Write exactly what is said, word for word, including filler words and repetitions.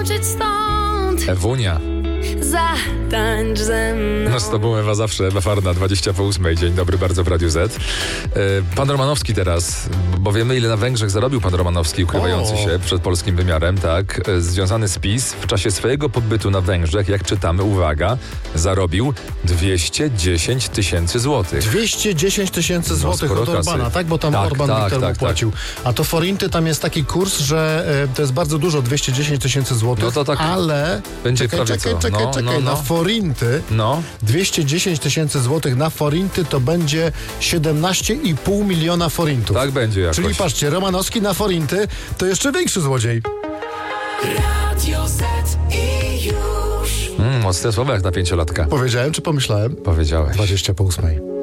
skoczyć stąd. Ewunia. Zatańcz ze mną. No z tobą Ewa zawsze, Ewa Farna, dwadzieścia po ósmej. Dzień dobry bardzo w Radiu Z. E, pan Romanowski teraz, bo wiemy ile na Węgrzech zarobił pan Romanowski, ukrywający O. się przed polskim wymiarem, tak? E, związany z PiS w czasie swojego pobytu na Węgrzech, jak czytamy, uwaga, zarobił dwieście dziesięć tysięcy złotych. dwieście dziesięć tysięcy złotych sporo od Orbana, kasy. tak? Bo tam Tak, Orban tak, Viktor tak, mu płacił. A to forinty, tam jest taki kurs, że e, to jest bardzo dużo, dwieście dziesięć tysięcy złotych, No to tak ale... będzie czekaj, prawie czekaj, co? czekaj, No, czekaj, no, no. na forinty No, dwieście dziesięć tysięcy złotych na forinty to będzie siedemnaście i pół miliona forintów. tak będzie jakoś. Czyli patrzcie, Romanowski na forinty to jeszcze większy złodziej. Radio Z i już. Mm, mocne słowa jak na pięciolatka. Powiedziałem czy pomyślałem? Powiedziałeś. dwadzieścia po ósmej.